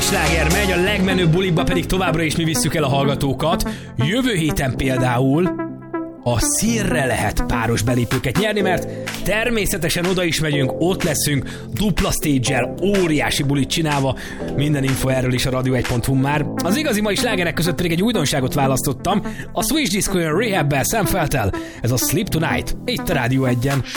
sláger megy, a legmenőbb bulikba pedig továbbra is mi visszük el a hallgatókat. Jövő héten például a színre lehet páros belépőket nyerni, mert természetesen oda is megyünk, ott leszünk, dupla stage-el, óriási bulit csinálva, minden info erről is a radio1.hu már. Az igazi mai slágerek között pedig egy újdonságot választottam, a Switch Disco jön Rehab-bel, Sam Feltel, ez a Sleep Tonight, itt a Rádió 1-en.